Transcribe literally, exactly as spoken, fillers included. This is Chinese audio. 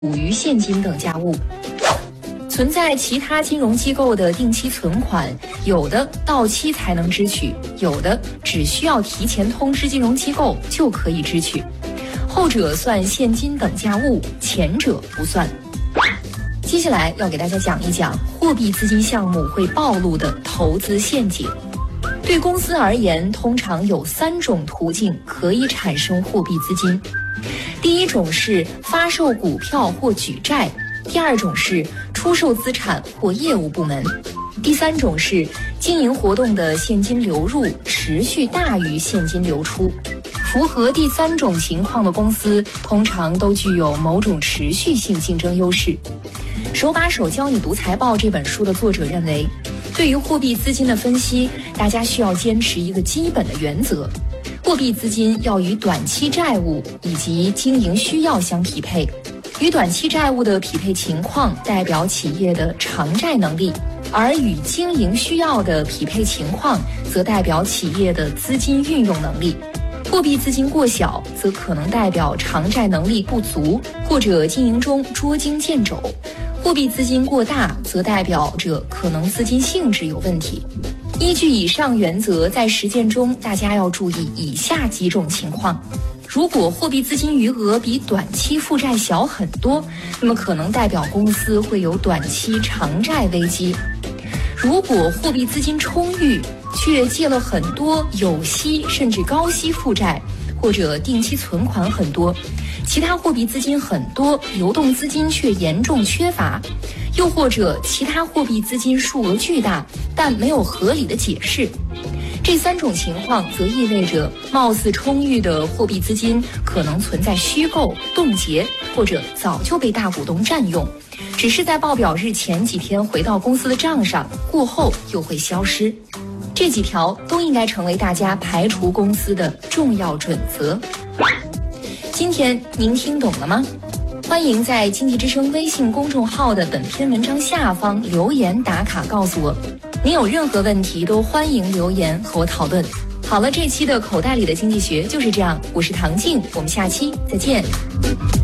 属于现金等价物。存在其他金融机构的定期存款，有的到期才能支取，有的只需要提前通知金融机构就可以支取。后者算现金等价物，前者不算。接下来要给大家讲一讲货币资金项目会暴露的投资陷阱。对公司而言，通常有三种途径可以产生货币资金。第一种是发售股票或举债，第二种是出售资产或业务部门，第三种是经营活动的现金流入持续大于现金流出。符合第三种情况的公司，通常都具有某种持续性竞争优势。手把手教你读财报这本书的作者认为，对于货币资金的分析，大家需要坚持一个基本的原则：货币资金要与短期债务以及经营需要相匹配。与短期债务的匹配情况代表企业的偿债能力，而与经营需要的匹配情况则代表企业的资金运用能力。货币资金过小，则可能代表偿债能力不足，或者经营中捉襟见肘；货币资金过大，则代表着可能资金性质有问题。依据以上原则，在实践中大家要注意以下几种情况。如果货币资金余额比短期负债小很多，那么可能代表公司会有短期偿债危机。如果货币资金充裕，却借了很多有息甚至高息负债，或者定期存款很多，其他货币资金很多，流动资金却严重缺乏，又或者其他货币资金数额巨大，但没有合理的解释。这三种情况则意味着貌似充裕的货币资金可能存在虚构、冻结，或者早就被大股东占用，只是在报表日前几天回到公司的账上，过后又会消失。这几条都应该成为大家排除公司的重要准则。今天您听懂了吗？欢迎在经济之声微信公众号的本篇文章下方留言打卡告诉我。您有任何问题都欢迎留言和我讨论。好了，这期的口袋里的经济学就是这样，我是唐静，我们下期再见。